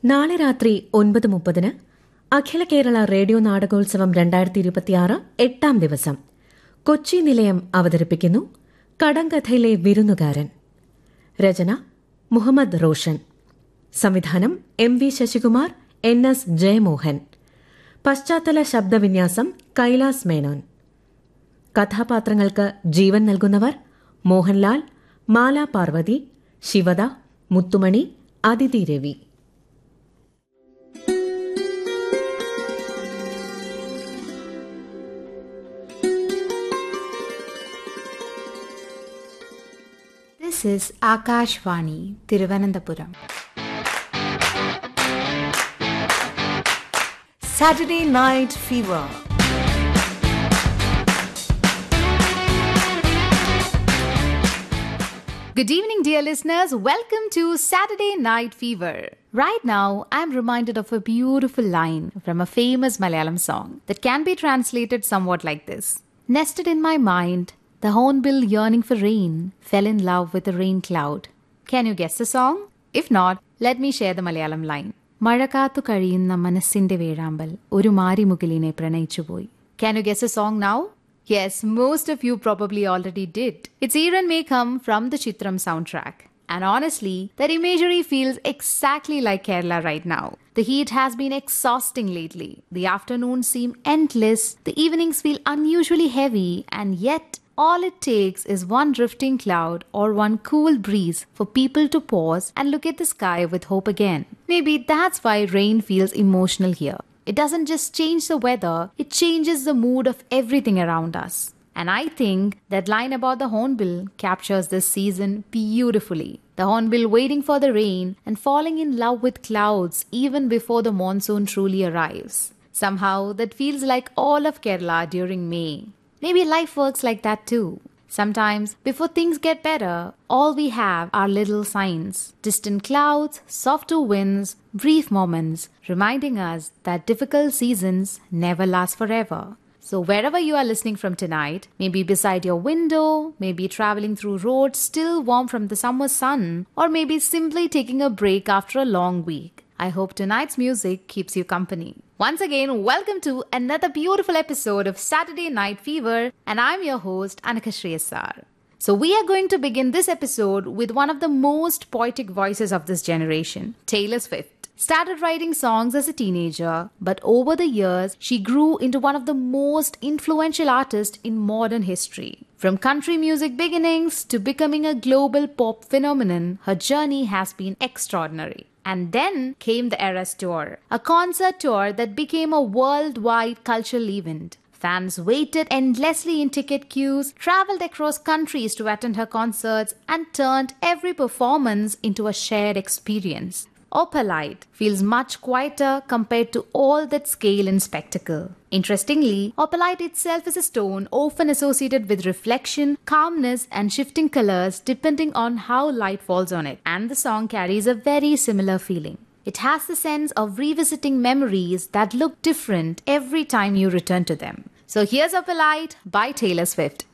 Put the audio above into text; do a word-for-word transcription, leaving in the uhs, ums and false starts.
നാളെ രാത്രി ഒൻപത് മുപ്പതിന് അഖില കേരള റേഡിയോ നാടകോത്സവം രണ്ടായിരത്തി ഇരുപത്തിയാറ് എട്ടാം ദിവസം കൊച്ചി നിലയം അവതരിപ്പിക്കുന്നു കടങ്കഥയിലെ വിരുന്നുകാരൻ. രചന മുഹമ്മദ് റോഷൻ. സംവിധാനം M V Sasikumar, N S Jayamohan. പശ്ചാത്തല ശബ്ദവിന്യാസം കൈലാസ് മേനോൻ. കഥാപാത്രങ്ങൾക്ക് ജീവൻ നൽകുന്നവർ മോഹൻലാൽ, മാല പാർവതി, ശിവദ, മുത്തുമണി, അതിഥി Ravi. This is Akashvani, Thiruvananthapuram. Saturday Night Fever. Good evening, dear listeners. Welcome to Saturday Night Fever. Right now, I'm reminded of a beautiful line from a famous Malayalam song that can be translated somewhat like this. Nested in my mind, the hornbill yearning for rain fell in love with a rain cloud. Can you guess the song? If not, let me share the Malayalam line. മഴകാത്തു കഴിയുന്ന മനസ്സിന്റെ വേഴാമ്പൽ ഒരു മാരിമുകിലിനെ പ്രണയിച്ചുപോയി. Can you guess the song now? Yes, most of you probably already did. Its even may come from the Chitram soundtrack. And honestly, that imagery feels exactly like Kerala right now. The heat has been exhausting lately. The afternoons seem endless. The evenings feel unusually heavy. And yet, all it takes is one drifting cloud or one cool breeze for people to pause and look at the sky with hope again. Maybe that's why rain feels emotional here. It doesn't just change the weather, it changes the mood of everything around us. And I think that line about the hornbill captures this season beautifully. The hornbill waiting for the rain and falling in love with clouds even before the monsoon truly arrives. Somehow that feels like all of Kerala during May. Maybe life works like that too. Sometimes, before things get better, all we have are little signs. Distant clouds, softer winds, brief moments, reminding us that difficult seasons never last forever. So wherever you are listening from tonight, maybe beside your window, maybe traveling through roads still warm from the summer sun, or maybe simply taking a break after a long week, I hope tonight's music keeps you company. Once again, welcome to another beautiful episode of Saturday Night Fever, and I'm your host, Annika Shreyasar. So we are going to begin this episode with one of the most poetic voices of this generation, Taylor Swift. Started writing songs as a teenager, but over the years, she grew into one of the most influential artists in modern history. From country music beginnings to becoming a global pop phenomenon, her journey has been extraordinary. And then came the Eras Tour, a concert tour that became a worldwide cultural event. Fans waited endlessly in ticket queues, traveled across countries to attend her concerts, and turned every performance into a shared experience. Opalite feels much quieter compared to all that scale and spectacle. Interestingly, opalite itself is a stone often associated with reflection, calmness, and shifting colors depending on how light falls on it. And the song carries a very similar feeling. It has the sense of revisiting memories that look different every time you return to them. So here's Opalite by Taylor Swift.